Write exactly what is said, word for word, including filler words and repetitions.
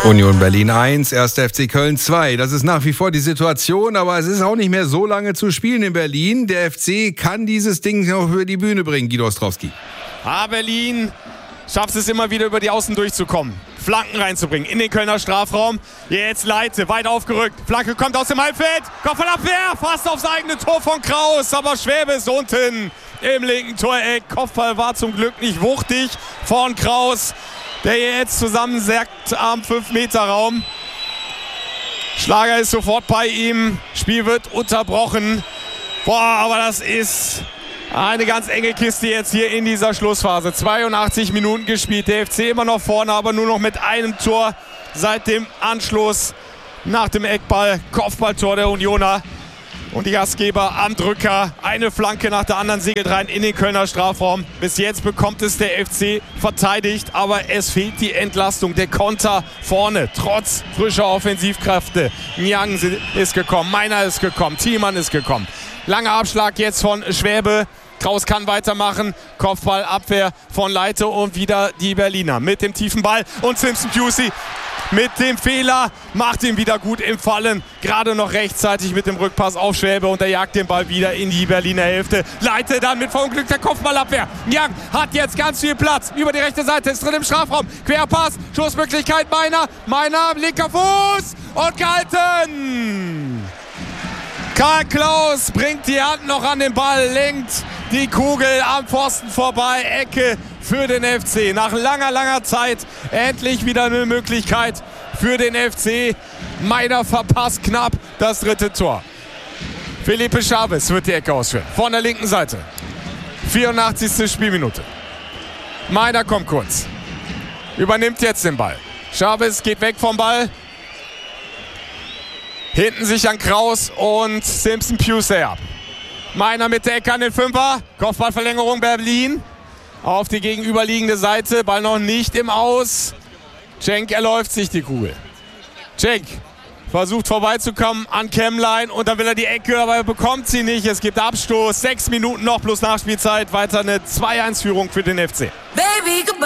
Union Berlin eins, erster F C Köln zwei. Das ist nach wie vor die Situation, aber es ist auch nicht mehr so lange zu spielen in Berlin. Der F C kann dieses Ding noch über die Bühne bringen, Guido Ostrowski. Ah, Berlin schafft es immer wieder über die Außen durchzukommen. Flanken reinzubringen in den Kölner Strafraum. Jetzt Leite, weit aufgerückt. Flanke kommt aus dem Halbfeld. Kopfballabwehr, fast aufs eigene Tor von Kraus. Aber Schwäbe ist unten im linken Toreck. Kopfball war zum Glück nicht wuchtig von Kraus, der jetzt zusammensackt am fünf Meter Raum. Schlager ist sofort bei ihm. Spiel wird unterbrochen. Boah, aber das ist eine ganz enge Kiste jetzt hier in dieser Schlussphase. zweiundachtzig Minuten gespielt. Der F C immer noch vorne, aber nur noch mit einem Tor seit dem Anschluss nach dem Eckball. Kopfballtor der Unioner. Und die Gastgeber am Drücker. Eine Flanke nach der anderen segelt rein in den Kölner Strafraum. Bis jetzt bekommt es der F C verteidigt, aber es fehlt die Entlastung. Der Konter vorne, trotz frischer Offensivkräfte. Niang ist gekommen, Meiner ist gekommen, Thielmann ist gekommen. Langer Abschlag jetzt von Schwäbe. Kraus kann weitermachen. Kopfball, Abwehr von Leite und wieder die Berliner mit dem tiefen Ball. Und Simpson Pusey mit dem Fehler macht ihn wieder gut im Fallen. Gerade noch rechtzeitig mit dem Rückpass auf Schwäbe und er jagt den Ball wieder in die Berliner Hälfte. Leite dann mit verunglückter Kopfballabwehr. Niang hat jetzt ganz viel Platz. Über die rechte Seite ist drin im Strafraum. Querpass, Schussmöglichkeit Meiner. Meiner, linker Fuß und gehalten. Karl Klaus bringt die Hand noch an den Ball, lenkt die Kugel am Pfosten vorbei. Ecke für den F C. Nach langer, langer Zeit endlich wieder eine Möglichkeit für den F C. Meiner verpasst knapp das dritte Tor. Felipe Chavez wird die Ecke ausführen. Von der linken Seite. vierundachtzigste Spielminute. Meiner kommt kurz. Übernimmt jetzt den Ball. Chavez geht weg vom Ball. Hinten sich an Kraus und Simpson Pusey ab. Meiner mit der Ecke an den Fünfer. Kopfballverlängerung Berlin. Auf die gegenüberliegende Seite. Ball noch nicht im Aus. Cenk erläuft sich die Kugel. Cenk versucht vorbeizukommen an Kemmlein. Und dann will er die Ecke, aber er bekommt sie nicht. Es gibt Abstoß. Sechs Minuten noch plus Nachspielzeit. Weiter eine zwei eins Führung für den F C. Baby, goodbye.